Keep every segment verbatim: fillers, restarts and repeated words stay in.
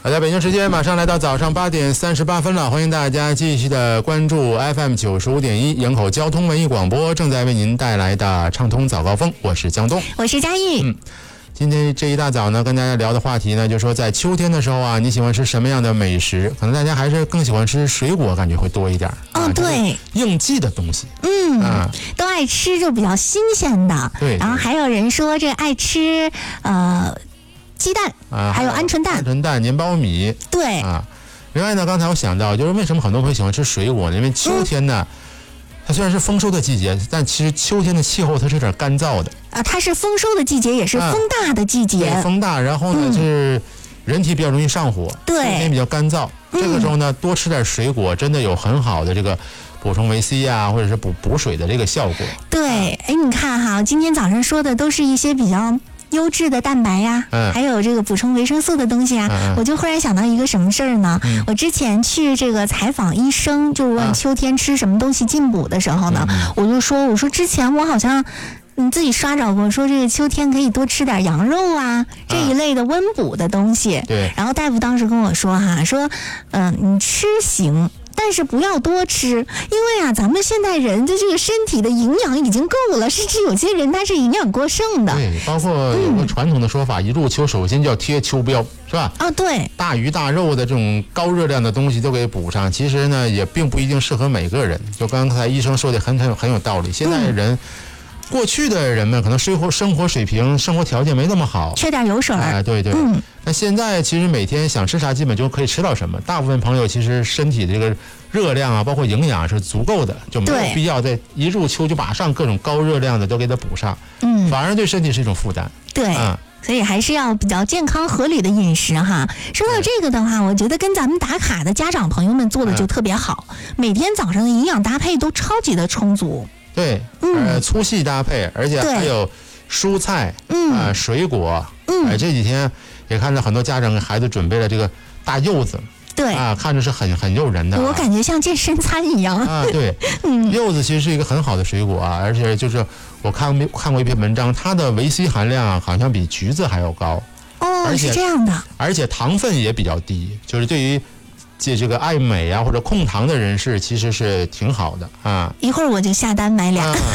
好的，北京时间马上来到早上八点三十八分了，欢迎大家继续的关注 F M 九十五点一营口交通文艺广播正在为您带来的畅通早高峰，我是江东， 我是佳玉。 嗯，今天这一大早呢，跟大家聊的话题呢，就是说在秋天的时候啊，你喜欢吃什么样的美食？可能大家还是更喜欢吃水果，感觉会多一点。 哦，啊、对， 应季的东西， 嗯，啊、都爱吃就比较新鲜的。 对， 然后还有人说这爱吃呃。鸡蛋啊，还有鹌鹑蛋、 鹌鹑蛋、粘苞米， 对啊。另外呢，刚才我想到，就是为什么很多朋友喜欢吃水果呢？因为秋天呢，嗯、它虽然是丰收的季节，但其实秋天的气候它是有点干燥的啊。它是丰收的季节，也是风大的季节， 啊、对，风大，然后呢、嗯、是人体比较容易上火， 对， 秋天比较干燥。 嗯、 这个时候呢，多吃点水果，真的有很好的这个补充维 C 啊，或者是补补水的这个效果。 对，哎，你看哈，今天早上说的都是一些比较优质的蛋白呀、 嗯， 还有这个补充维生素的东西啊、 嗯， 我就忽然想到一个什么事儿呢、 嗯？ 我之前去这个采访医生，就问秋天吃什么东西进补的时候呢， 嗯、 我就说，我说之前我好像你自己刷着过，说这个秋天可以多吃点羊肉啊这一类的温补的东西。 对。 然后大夫当时跟我说哈，说，嗯、呃，你吃行。但是不要多吃，因为啊，咱们现代人的这个身体的营养已经够了，甚至有些人他是营养过剩的。 对，包括有个传统的说法，嗯、一入秋首先就要贴秋膘，是吧？ 啊，对， 大鱼大肉的这种高热量的东西都给补上，其实呢也并不一定适合每个人。就刚才医生说的很很很有道理，现在人。嗯过去的人们可能生活生活水平、生活条件没那么好， 缺点油水。 哎，对对。 嗯。 那现在其实每天想吃啥，基本就可以吃到什么。大部分朋友其实身体的这个热量啊，包括营养是足够的，就没有必要在一入秋就马上各种高热量的都给它补上。 嗯。 反而对身体是一种负担。 对。嗯。所以还是要比较健康合理的饮食哈。说到这个的话，我觉得跟咱们打卡的家长朋友们做的就特别好，嗯、每天早上的营养搭配都超级的充足。 对，呃，粗细搭配，而且还有蔬菜， 嗯啊、呃，水果， 嗯， 呃，这几天也看到很多家长给孩子准备了这个大柚子， 对， 啊，看着是很很诱人的、啊， 我感觉像健身餐一样啊，对， 嗯， 柚子其实是一个很好的水果啊，而且就是我看过看过一篇文章，它的维 C 含量啊，好像比橘子还要高， 哦， 而且是这样的， 而且糖分也比较低，就是对于。这这个爱美啊或者控糖的人士其实是挺好的啊。 一会儿我就下单买俩。啊、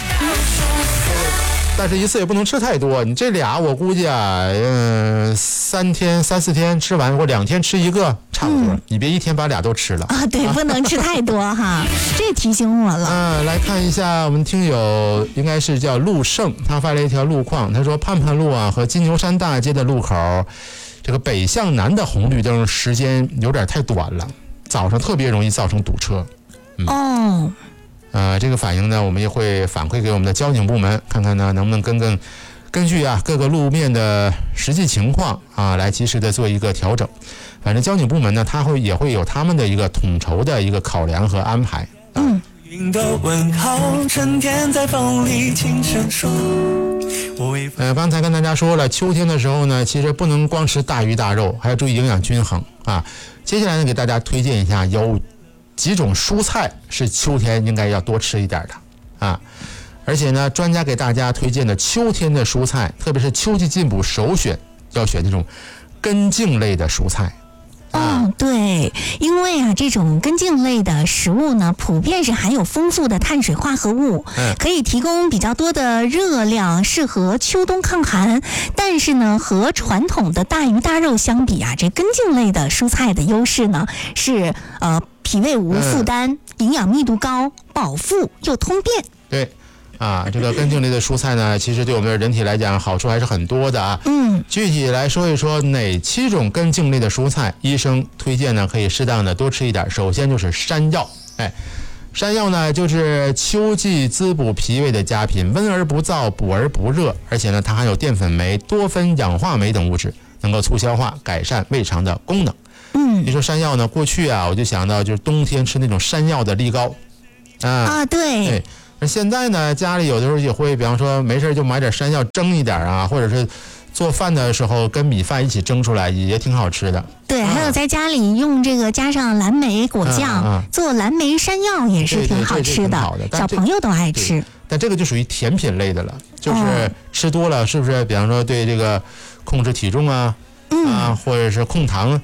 但是一次也不能吃太多，你这俩我估计啊，嗯，三天三四天吃完，或两天吃一个差不多、嗯。你别一天把俩都吃了啊。对，不能吃太多哈。这提醒我了。 啊，来看一下我们听友应该是叫陆胜，他发了一条路况，他说盼盼路啊和金牛山大街的路口。这个北向南的红绿灯时间有点太短了，早上特别容易造成堵车。 嗯、哦， 呃，这个反应呢，我们也会反馈给我们的交警部门，看看呢能不能根根根据啊各个路面的实际情况啊，来及时的做一个调整。反正交警部门呢，他会也会有他们的一个统筹的一个考量和安排。啊、 嗯。 云的问号，春天在风里轻声说。 呃，刚才跟大家说了，秋天的时候呢，其实不能光吃大鱼大肉，还要注意营养均衡啊。接下来呢，给大家推荐一下，有几种蔬菜是秋天应该要多吃一点的啊。而且呢，专家给大家推荐的秋天的蔬菜，特别是秋季进补首选要选这种根茎类的蔬菜。 哦，对，因为啊，这种根茎类的食物呢，普遍是含有丰富的碳水化合物， 嗯， 可以提供比较多的热量，适合秋冬抗寒。但是呢，和传统的大鱼大肉相比啊，这根茎类的蔬菜的优势呢是呃脾胃无负担，嗯、营养密度高，饱腹又通便。 对。啊，这个根茎类的蔬菜呢，其实对我们的人体来讲好处还是很多的啊。 嗯， 具体来说一说哪七种根茎类的蔬菜，医生推荐呢可以适当的多吃一点。首先就是山药，哎，山药呢就是秋季滋补脾胃的佳品，温而不燥，补而不热，而且呢它含有淀粉酶、多酚、氧化酶等物质，能够促消化，改善胃肠的功能。 嗯， 你说山药呢，过去啊我就想到就是冬天吃那种山药的栗糕，啊啊对。 对那现在呢，家里有的时候也会，比方说没事就买点山药蒸一点啊，或者是做饭的时候跟米饭一起蒸出来，也挺好吃的。 对，还有在家里用这个加上蓝莓果酱、嗯嗯、做蓝莓山药也是挺好吃的， 对对对， 小朋友都爱吃。 但这个就属于甜品类的了，就是吃多了是不是？比方说对这个控制体重啊， 嗯、 啊，或者是控糖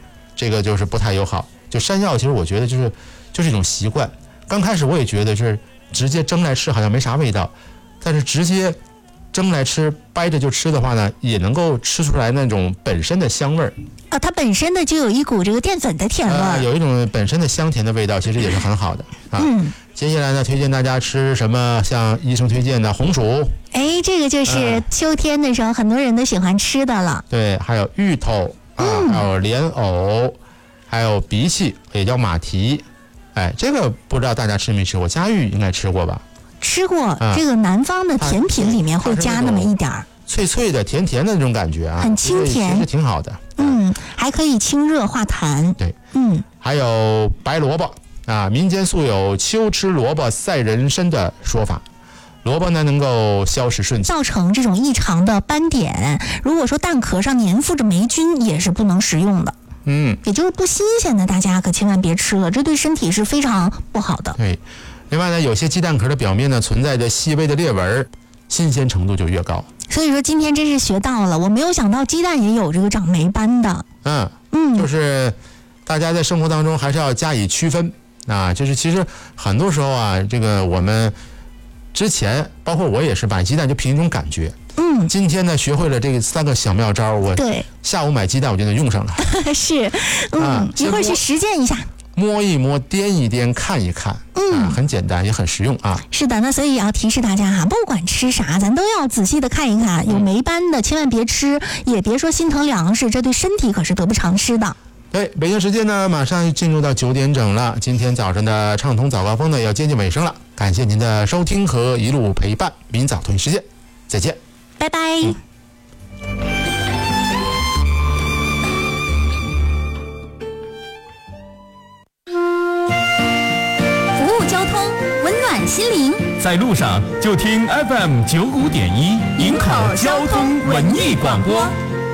这个就是不太友好。就山药，其实我觉得就是就是一种习惯。刚开始我也觉得是直接蒸来吃好像没啥味道，但是直接蒸来吃掰着就吃的话呢，也能够吃出来那种本身的香味儿啊，它本身的就有一股这个淀粉的甜味儿、 呃，有一种本身的香甜的味道，其实也是很好的啊。 嗯， 接下来呢，推荐大家吃什么？像医生推荐的红薯， 哎，这个就是秋天的时候很多人都喜欢吃的了。 对，还有芋头啊， 嗯、 还有莲藕，还有荸荠，也叫马蹄。哎，这个不知道大家吃没吃过？佳玉应该吃过吧？ 吃过、 啊， 这个南方的甜品里面会加那么一点儿， 脆脆的、甜甜的那种感觉啊， 很清甜， 其实挺好的。 嗯，还可以清热化痰。 对， 嗯， 还有白萝卜啊，民间素有秋吃萝卜赛人参的说法。萝卜呢能够消食顺气， 造成这种异常的斑点。如果说蛋壳上粘附着霉菌，也是不能食用的。 嗯， 也就是不新鲜的，大家可千万别吃了，这对身体是非常不好的。 对，另外呢，有些鸡蛋壳的表面呢存在着细微的裂纹，新鲜程度就越高。 所以说今天真是学到了，我没有想到鸡蛋也有这个长霉斑的。 嗯嗯， 就是大家在生活当中还是要加以区分啊。就是其实很多时候啊，这个我们之前包括我也是买鸡蛋就凭一种感觉。 嗯， 今天呢学会了这个三个小妙招，我对下午买鸡蛋我就能用上了。 是，嗯、 啊， 一会儿去实践一下。 摸一摸，掂一掂，看一看， 嗯、 啊，很简单，也很实用啊。 是的，那所以也要提示大家哈，不管吃啥，咱都要仔细的看一看，有霉斑的千万别吃，也别说心疼粮食，这对身体可是得不偿失的。 对，北京时间呢，马上进入到九点整了。今天早上的畅通早高峰呢，要接近尾声了。感谢您的收听和一路陪伴，明早同一时间再见， 拜拜。嗯心灵在路上就听 F M 九五点一营口交通文艺广播。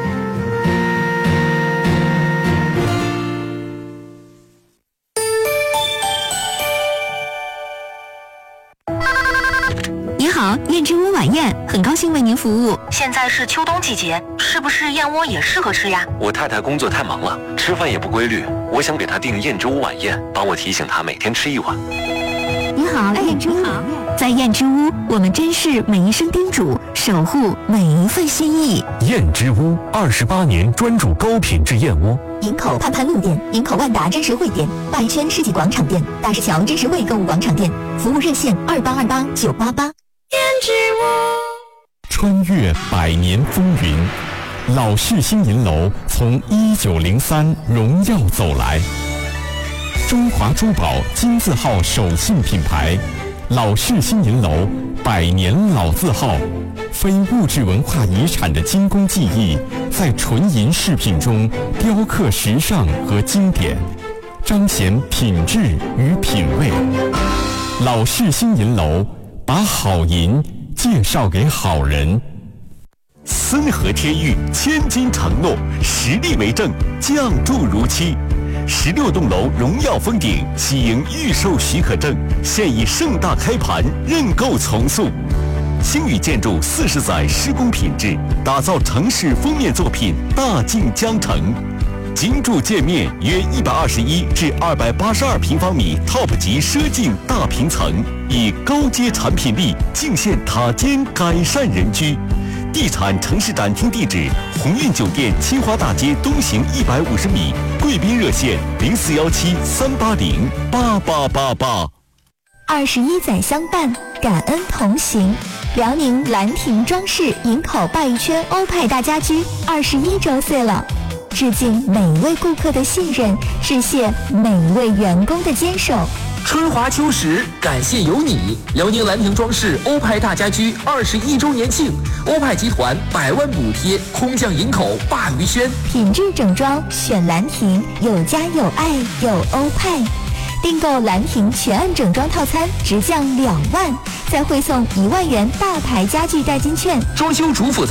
你好，燕之屋晚宴，很高兴为您服务。 现在是秋冬季节，是不是燕窝也适合吃呀？ 我太太工作太忙了，吃饭也不规律，我想给她订燕之屋晚宴，帮我提醒她每天吃一碗。 你好，燕之屋。在燕之屋，我们珍视每一声叮嘱，守护每一份心意。 燕之屋二十八年专注高品质燕窝。 营口盼盼路店、营口万达真实汇店、八一圈世纪广场店、大石桥真实汇购物广场店，服务热线二八二八九八八。燕之屋。 穿越百年风云，老式新银楼从一九零三荣耀走来。中华珠宝金字号手信品牌，老式新银楼百年老字号，非物质文化遗产的精工技艺，在纯银饰品中雕刻时尚和经典，彰显品质与品味。老式新银楼把好银介绍给好人。 森河天域千金承诺，实力为证，降注如期。十六栋楼荣耀封顶，喜迎预售许可证，现已盛大开盘，认购从速。星宇建筑四十载施工品质，打造城市封面作品，大进江城。精筑界面约一百二十一至二百八十二平方米 Top 级奢境大平层，以高阶产品力尽现塔尖改善人居。地产城市展厅地址：鸿运酒店清华大街东行一百五十米，贵宾热线零四幺七三八零八八八八。 二十一载相伴，感恩同行。辽宁兰亭装饰营口鲅鱼圈欧派大家居二十一周岁了，致敬每一位顾客的信任，致谢每一位员工的坚守。 春华秋实，感谢有你！辽宁兰亭装饰欧派大家居二十一周年庆，欧派集团百万补贴，空降营口鲅鱼轩， 品质整装选兰亭，有家有爱有欧派。订购兰亭全案整装套餐，直降两万，再汇送一万元大牌家具代金券。 装修主辅